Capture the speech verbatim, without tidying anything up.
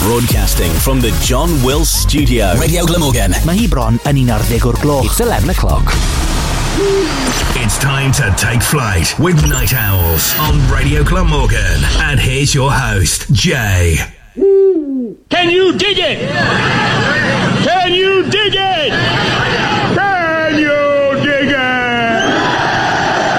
Broadcasting from the John Wills Studio. Radio Glamorgan. Mae hi bron yn un ar ddeg o'r gloch. It's eleven o'clock. It's time to take flight with Night Owls on Radio Glamorgan. And here's your host, Jay. Can you dig it?